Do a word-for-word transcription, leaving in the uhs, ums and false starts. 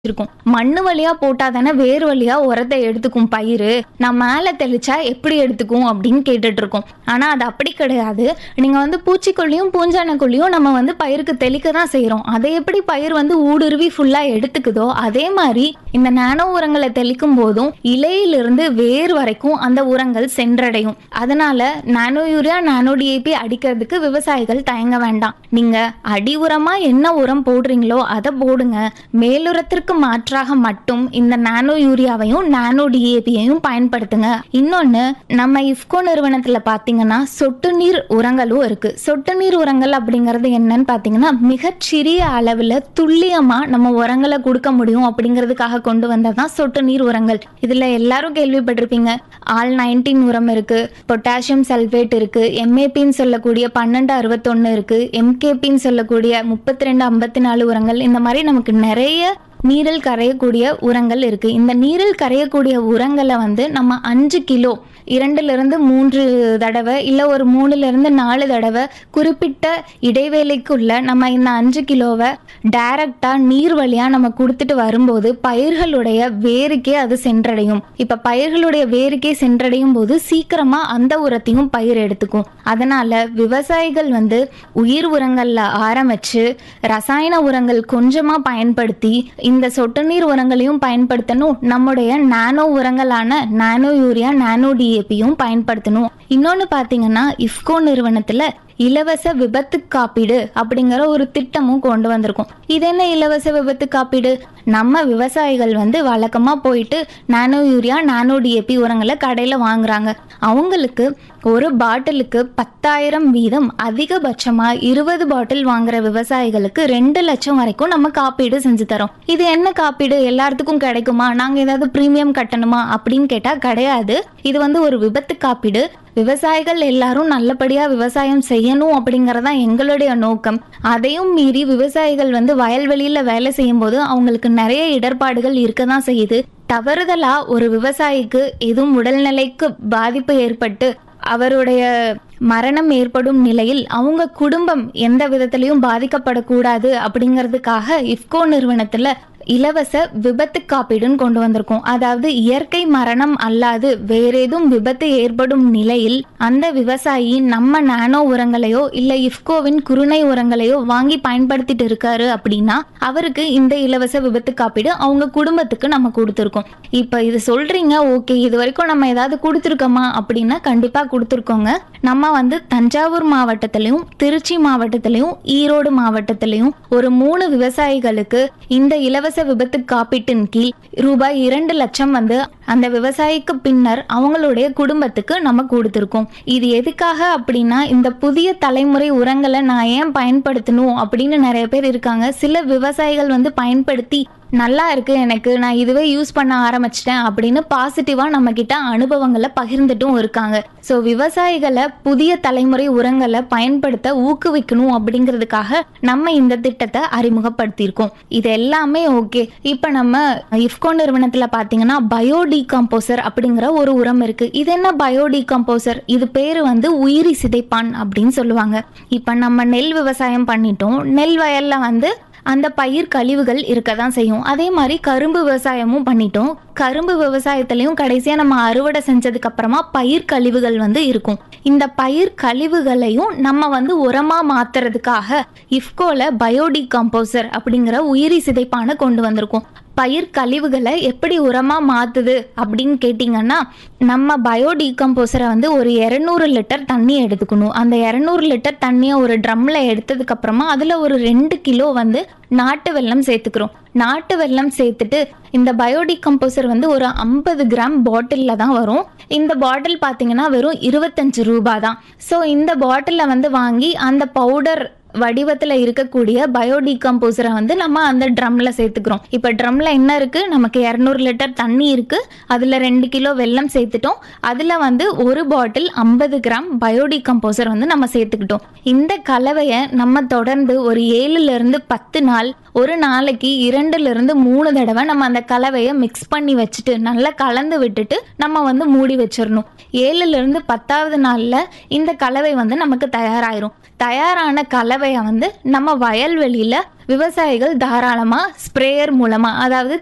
இருக்கும். மண்ணு வழியா போட்டா தானே வேர் வழியா உரத்தை எடுத்துக்கும் பயிறு. நான் மேல தெளிச்சா எப்படி எடுத்துக்கும் அப்படின்னு கேட்டுட்டு இருக்கோம். ஆனா அது அப்படி கிடையாது. நீங்க வந்து பூச்சிக்கொல்லியும் பூஞ்சானக்கொல்லியும் நம்ம வந்து பயிருக்கு தெளிக்க தான் செய்யறோம். அதை எப்படி பயிர் வந்து ஊடுருவி ஃபுல்லா எடுத்துக்குதோ அதே மாதிரி இந்த நானோ உரங்களை தெளிக்கும் போதும் இலையிலிருந்து வேர் வரைக்கும் அந்த உரங்கள் சென்றடையும். அதனால நானோ யூரியா நானோ டிஏபி அடிக்கிறதுக்கு விவசாயிகள் தயங்க வேண்டாம். நீங்க அடி உரமா என்ன உரம் போடுறீங்களோ அதை போடுங்க. மேலுரத்திற்கு மாற்றாக மட்டும் இந்த நானோ யூரியாவையும் நானோ டிஏபியையும் பயன்படுத்துங்க. இன்னொன்னு, நம்ம இஃப்கோ நிறுவனத்துல பாத்தீங்கன்னா சொட்டு நீர் உரங்களும் இருக்கு. சொட்டு நீர் உரங்கள் அப்படிங்கறது என்னன்னு பாத்தீங்கன்னா மிகச்சிறிய அளவுல துல்லியமா நம்ம உரங்களை கொடுக்க முடியும் அப்படிங்கிறதுக்காக கொண்டு வந்ததான் சொட்டு நீர் உரங்கள். இதுல எல்லாரும் கேள்விப்பட்டிருப்பீங்க, ஆல் நைன்டீன் உரம் இருக்கு, பொட்டாசியம் சல்பேட் இருக்கு, எம்ஏபின்னு சொல்லக்கூடிய பன்னெண்டு அறுபத்தொன்னு இருக்கு, எம்கேபின்னு சொல்லக்கூடிய முப்பத்தி ரெண்டு ஐம்பத்தி நாலு உரங்கள். இந்த மாதிரி நமக்கு நிறைய நீரில் கரையக்கூடிய உரங்கள் இருக்கு. இந்த நீரில் கரையக்கூடிய உரங்களை வந்து நம்ம அஞ்சு கிலோ இரண்டுல இருந்து மூன்று தடவை இல்ல ஒரு மூணுல இருந்து நாலு தடவை குறிப்பிட்ட இடைவேளைக்குள்ள நம்ம இந்த அஞ்சு கிலோவை டைரக்டா நீர் வழியா நம்ம கொடுத்துட்டு வரும்போது பயிர்களுடைய வேருக்கே அது சென்றடையும். இப்ப பயிர்களுடைய வேருக்கே சென்றடையும் போது சீக்கிரமா அந்த உரத்தையும் பயிர் எடுத்துக்கும். அதனால விவசாயிகள் வந்து உயிர் உரங்கள்ல ஆரம்பிச்சு ரசாயன உரங்கள் கொஞ்சமா பயன்படுத்தி இந்த சொட்டு நீர் உரங்களையும் பயன்படுத்தணும். நம்முடைய நானோ உரங்களான நானோ யூரியா நானோ டிஏபியும் பயன்படுத்தணும். இன்னொன்னு பாத்தீங்கன்னா இஃப்கோ நிறுவனத்துல இலவச விபத்து காப்பீடு அப்படிங்கிற ஒரு திட்டமும் கொண்டு வந்திருக்கும். இது என்ன இலவச விபத்து காப்பீடு? நம்ம விவசாயிகள் வந்து வழக்கமா போயிட்டு நானோ யூரியா நானோ டிஏபி உரங்களை கடையில வாங்குறாங்க. அவங்களுக்கு ஒரு பாட்டிலுக்கு பத்தாயிரம் வீதம், அதிகபட்சமா இருபது பாட்டில் வாங்குற விவசாயிகளுக்கு ரெண்டு லட்சம் வரைக்கும் நம்ம காப்பீடு செஞ்சு தரோம். இது என்ன காப்பீடு? எல்லாத்துக்கும் கிடைக்குமா? நாங்க ஏதாவது பிரீமியம் கட்டணுமா அப்படின்னு கேட்டா கிடையாது. இது வந்து ஒரு விபத்து காப்பீடு. விவசாயிகள் எல்லாரும் நல்லபடியா விவசாயம் செய்யணும் அப்படிங்கறதா எங்களுடைய நோக்கம். அதையும் மீறி விவசாயிகள் வந்து வயல்வெளியில வேலை செய்யும் போது அவங்களுக்கு நிறைய இடர்பாடுகள் இருக்கதான் செய்யுது. தவறுதலா ஒரு விவசாயிக்கு எதுவும் உடல்நிலைக்கு பாதிப்பு ஏற்பட்டு அவருடைய மரணம் ஏற்படும் நிலையில் அவங்க குடும்பம் எந்த விதத்திலையும் பாதிக்கப்படக்கூடாது அப்படிங்கிறதுக்காக இஃப்கோ நிறுவனத்துல இலவச விபத்து காப்பீடுன்னு கொண்டு வந்திருக்கோம். அதாவது இயற்கை மரணம் அல்லாது வேற ஏதும் விபத்து ஏற்படும் நிலையில் அந்த விவசாயி நம்ம நானோ உரங்களையோ இல்ல இஃப்கோவின் குருணை உரங்களையோ வாங்கி பயன்படுத்திட்டு இருக்காரு அப்படின்னா அவருக்கு இந்த இலவச விபத்து காப்பீடு அவங்க குடும்பத்துக்கு நம்ம கொடுத்துருக்கோம். இப்ப இது சொல்றீங்க, ஓகே, இது வரைக்கும் நம்ம ஏதாவது கொடுத்துருக்கோமா அப்படின்னா கண்டிப்பா கொடுத்துருக்கோங்க. நம்ம வந்து தஞ்சாவூர் மாவட்டத்திலையும் திருச்சி மாவட்டத்திலையும் ஈரோடு மாவட்டத்திலையும் ஒரு மூணு விவசாயிகளுக்கு இந்த இலவச விபத்து காப்பீட்டின் கீழ் ரூபாய் இரண்டு லட்சம் வந்து அந்த விவசாயிக்கு பின்னர் அவங்களுடைய குடும்பத்துக்கு நம்ம கொடுத்துருக்கோம். இது எதுக்காக அப்படின்னா இந்த புதிய தலைமுறை உரங்களை நான் ஏன் பயன்படுத்தணும் அப்படின்னு நிறைய பேர் இருக்காங்க. சில விவசாயிகள் வந்து பயன்படுத்தி நல்லா இருக்கு, எனக்கு நான் இதுவே யூஸ் பண்ண ஆரம்பிச்சிட்டேன் அப்படின்னு பாசிட்டிவா நம்ம கிட்ட அனுபவங்களை பகிர்ந்துட்டும் இருக்காங்க. ஸோ விவசாயிகளை புதிய தலைமுறை உரங்களை பயன்படுத்த ஊக்குவிக்கணும் அப்படிங்கிறதுக்காக நம்ம இந்த திட்டத்தை அறிமுகப்படுத்தியிருக்கோம். இது எல்லாமே ஓகே. இப்போ நம்ம இஃப்கோ நிறுவனத்துல பாத்தீங்கன்னா பயோடிகம்போசர் அப்படிங்கிற ஒரு உரம் இருக்கு. இது என்ன பயோடிகம்போசர்? இது பேரு வந்து உயிரி சிதைப்பான் அப்படின்னு சொல்லுவாங்க. இப்ப நம்ம நெல் விவசாயம் பண்ணிட்டோம். நெல் வயல்ல வந்து அந்த பயிர் கழிவுகள் இருக்கதான் செய்யும். அதே மாதிரி கரும்பு விவசாயமும் பண்ணிட்டோம். கரும்பு விவசாயத்திலையும் கடைசியா நம்ம அறுவடை செஞ்சதுக்கு அப்புறமா பயிர் கழிவுகள் வந்து இருக்கும். இந்த பயிர் கழிவுகளையும் நம்ம வந்து உரமா மாத்துறதுக்காக இஃப்கோல பயோடிகம்போசர் அப்படிங்கிற உயிரி சிதைப்பான கொண்டு வந்திருக்கோம். பயிர் கழிவுகளை எப்படி உரமா மாத்துது அப்படின்னு கேட்டீங்கன்னா நம்ம பயோடிகம்போசரை வந்து ஒரு இருநூறு லிட்டர் தண்ணி எடுத்துக்கணும். அந்த இருநூறு லிட்டர் தண்ணியை ஒரு ட்ரம்ல எடுத்ததுக்கு அப்புறமா அதுல ஒரு ரெண்டு கிலோ வந்து நாட்டு வெல்லம் சேர்த்துக்கிறோம். நாட்டு வெல்லம் சேர்த்துட்டு இந்த பயோடிகம்போசர் வந்து ஒரு ஐம்பது கிராம் பாட்டில்ல தான் வரும். இந்த பாட்டில் பாத்தீங்கன்னா வெறும் இருபத்தஞ்சு ரூபாய் தான். ஸோ இந்த பாட்டில வந்து வாங்கி அந்த பவுடர் வடிவத்துல இருக்கக்கூடிய பயோடிகம்போசரை வந்து நம்ம அந்த ட்ரம்ல சேர்த்துக்கிறோம். இப்ப ட்ரம்ல என்ன இருக்கு? நமக்கு இருநூறு லிட்டர் தண்ணி இருக்கு, அதுல ரெண்டு கிலோ வெல்லம் சேர்த்துட்டோம், அதுல வந்து ஒரு பாட்டில் ஐம்பது கிராம் பயோடிகம்போசர் வந்து நம்ம சேர்த்துக்கிட்டோம். இந்த கலவையை நம்ம தொடர்ந்து ஒரு ஏழுல இருந்து பத்து நாள், ஒரு நாளைக்கு இரண்டுல இருந்து மூணு தடவை நம்ம அந்த கலவையை மிக்ஸ் பண்ணி வச்சுட்டு நல்லா கலந்து விட்டுட்டு நம்ம வந்து மூடி வச்சிடணும். ஏழுல இருந்து பத்தாவது நாள்ல இந்த கலவை வந்து நமக்கு தயாராயிரும். தயாரான கலவையை வந்து நம்ம வயல்வெளியில விவசாயிகள் தாராளமா ஸ்ப்ரேயர் மூலமா, அதாவது